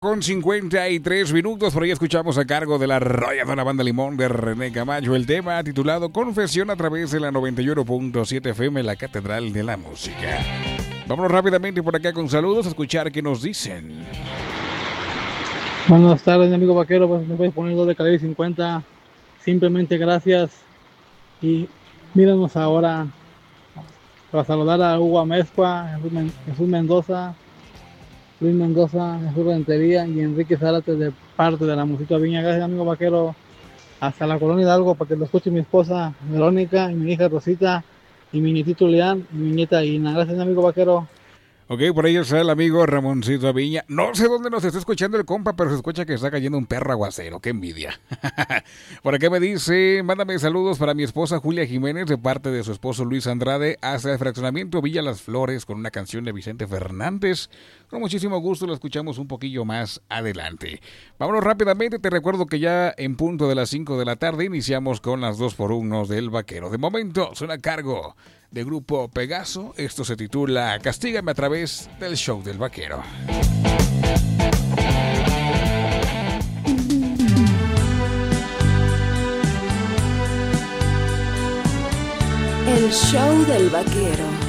Con 53 minutos, por ahí escuchamos a cargo de la arrolladora Banda Limón de René Camacho el tema titulado Confesión a través de la 91.7 FM, la Catedral de la Música. Vámonos rápidamente por acá con saludos a escuchar qué nos dicen. Buenas tardes, amigo vaquero, pues me puedes poner 2 de calibre 50, simplemente gracias. Y míranos ahora para saludar a Hugo Amezcua, Jesús Mendoza, Luis Mendoza, Jesús Rentería y Enrique Zárate de parte de la Musito Viña. Gracias, amigo vaquero, hasta la Colonia Hidalgo para que lo escuche mi esposa Verónica y mi hija Rosita y mi nietito Leán y mi nieta Ina. Gracias, amigo vaquero. Ok, por ahí está el amigo Ramoncito Aviña. No sé dónde nos está escuchando el compa, pero se escucha que está cayendo un perro aguacero. ¡Qué envidia! Por acá me dice, mándame saludos para mi esposa Julia Jiménez de parte de su esposo Luis Andrade hasta el fraccionamiento Villa Las Flores con una canción de Vicente Fernández. Con muchísimo gusto la escuchamos un poquillo más adelante. Vámonos rápidamente, te recuerdo que ya en punto de las 5 de la tarde iniciamos con las 2x1 del Vaquero. De momento, suena a cargo de Grupo Pegaso. Esto se titula Castígame a través del show del Vaquero. El show del Vaquero.